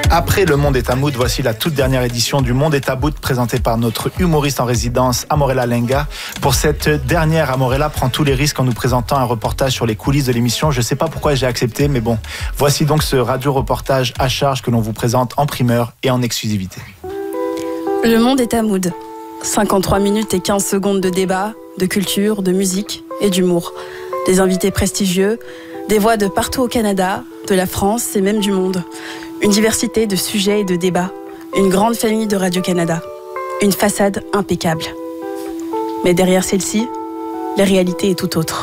Après Le Monde est à Mood, voici la toute dernière édition du Monde est à Bout, présentée par notre humoriste en résidence, Amorella Lenga. Pour cette dernière, Amorella prend tous les risques en nous présentant un reportage sur les coulisses de l'émission. Je ne sais pas pourquoi j'ai accepté, mais bon, voici donc ce radio-reportage à charge que l'on vous présente en primeur et en exclusivité. Le Monde est à Mood. 53 minutes et 15 secondes de débat, de culture, de musique et d'humour. Des invités prestigieux, des voix de partout au Canada, de la France et même du monde. Une diversité de sujets et de débats. Une grande famille de Radio-Canada. Une façade impeccable. Mais derrière celle-ci, la réalité est tout autre.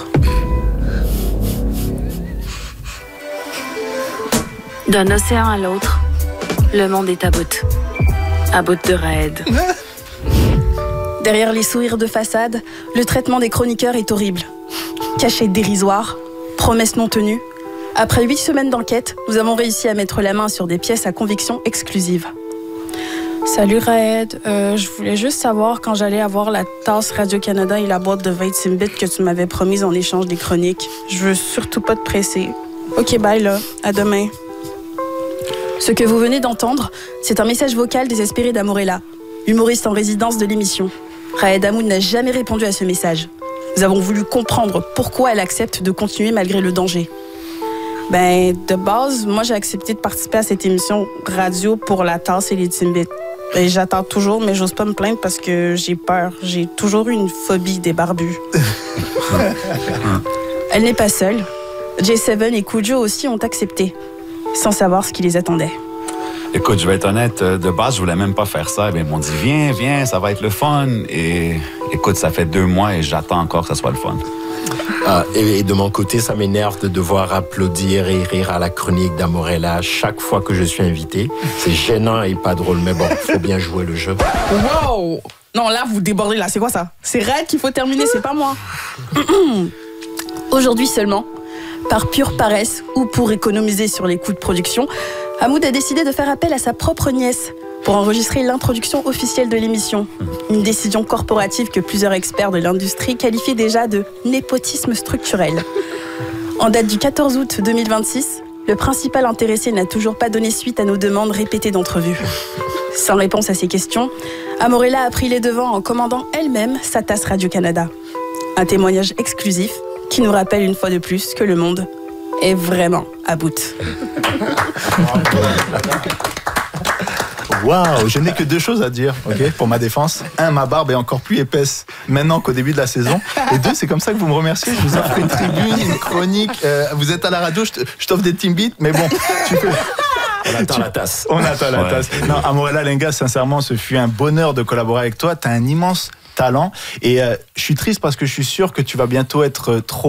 D'un océan à l'autre, le monde est à bout. À bout de raid. Derrière les sourires de façade, le traitement des chroniqueurs est horrible. Cachets dérisoires, promesses non tenues. Après 8 semaines d'enquête, nous avons réussi à mettre la main sur des pièces à conviction exclusive. Salut Raed, je voulais juste savoir quand j'allais avoir la tasse Radio-Canada et la boîte de 20 Timbits que tu m'avais promise en échange des chroniques. Je veux surtout pas te presser. Ok, bye là, à demain. Ce que vous venez d'entendre, c'est un message vocal désespéré d'Amorella, humoriste en résidence de l'émission. Raed Hamoud n'a jamais répondu à ce message. Nous avons voulu comprendre pourquoi elle accepte de continuer malgré le danger. De base, moi j'ai accepté de participer à cette émission radio pour la tasse et les Timbits. Et j'attends toujours, mais j'ose pas me plaindre parce que j'ai peur. J'ai toujours eu une phobie des barbus. Elle n'est pas seule. J7 et Cujo aussi ont accepté, sans savoir ce qui les attendait. Écoute, je vais être honnête, de base, je voulais même pas faire ça. Ils m'ont dit, viens, ça va être le fun. Et écoute, ça fait 2 mois et j'attends encore que ça soit le fun. Et de mon côté, ça m'énerve de devoir applaudir et rire à la chronique d'Amorella chaque fois que je suis invité. C'est gênant et pas drôle, mais bon, faut bien jouer le jeu. Wow! Non, là, vous débordez, là, c'est quoi ça? C'est Raed qu'il faut terminer, c'est pas moi. Aujourd'hui seulement, par pure paresse ou pour économiser sur les coûts de production, Hamoud a décidé de faire appel à sa propre nièce pour enregistrer l'introduction officielle de l'émission. Une décision corporative que plusieurs experts de l'industrie qualifient déjà de népotisme structurel. En date du 14 août 2026, le principal intéressé n'a toujours pas donné suite à nos demandes répétées d'entrevue. Sans réponse à ces questions, Amorella a pris les devants en commandant elle-même sa tasse Radio-Canada. Un témoignage exclusif qui nous rappelle une fois de plus que le monde est vraiment à bout. Waouh, je n'ai que 2 choses à dire, ok, pour ma défense. 1, ma barbe est encore plus épaisse maintenant qu'au début de la saison. Et 2, c'est comme ça que vous me remerciez. Je vous offre une tribune, une chronique. Vous êtes à la radio, je t'offre des Timbits, mais bon, tu peux... On attend la tasse. On attend la tasse. Non, Amorella Lenga, sincèrement, ce fut un bonheur de collaborer avec toi. Tu as un immense talent. Et je suis triste parce que je suis sûr que tu vas bientôt être trop